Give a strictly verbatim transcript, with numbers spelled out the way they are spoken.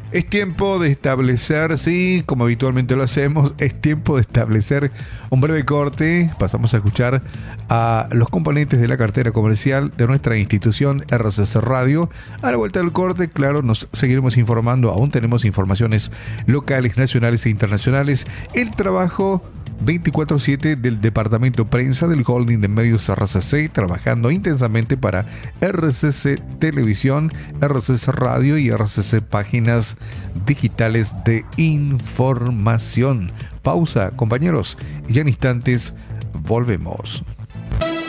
Es tiempo de establecer, sí, como habitualmente lo hacemos, es tiempo de establecer un breve corte. Pasamos a escuchar a los componentes de la cartera comercial de nuestra institución R C C Radio. A la vuelta del corte, claro, nos seguiremos informando. Aún tenemos informaciones locales, nacionales e internacionales. El trabajo veinticuatro siete del Departamento Prensa del Holding de Medios R C C, trabajando intensamente para R C C Televisión, R C C Radio y R C C Páginas Digitales de Información. Pausa, compañeros, y ya en instantes volvemos.